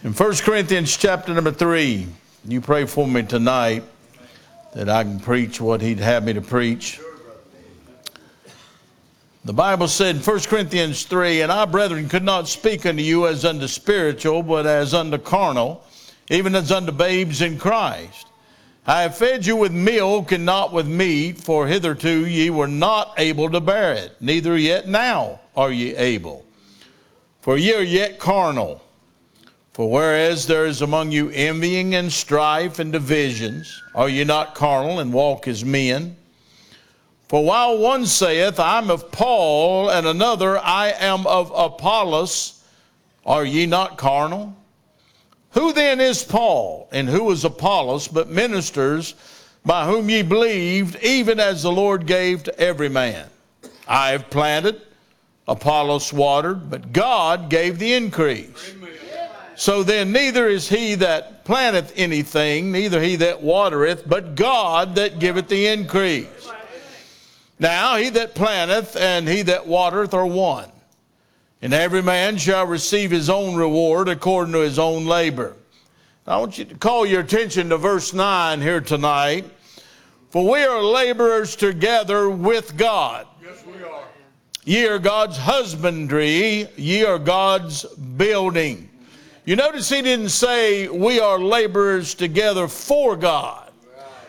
In 1 Corinthians chapter number 3, you pray for me tonight that I can preach what he'd have me to preach. The Bible said in 1 Corinthians 3, "And I, brethren, could not speak unto you as unto spiritual, but as unto carnal, even as unto babes in Christ. I have fed you with milk and not with meat, for hitherto ye were not able to bear it, neither yet now are ye able. For ye are yet carnal. For whereas there is among you envying and strife and divisions, are ye not carnal and walk as men? For while one saith, I am of Paul, and another, I am of Apollos, are ye not carnal? Who then is Paul, and who is Apollos, but ministers by whom ye believed, even as the Lord gave to every man? I have planted, Apollos watered, but God gave the increase. Amen. So then neither is he that planteth anything, neither he that watereth, but God that giveth the increase. Now he that planteth and he that watereth are one, and every man shall receive his own reward according to his own labor." Now I want you to call your attention to verse 9 here tonight. For we are laborers together with God. Yes, we are. Ye are God's husbandry, ye are God's building. You notice he didn't say we are laborers together for God.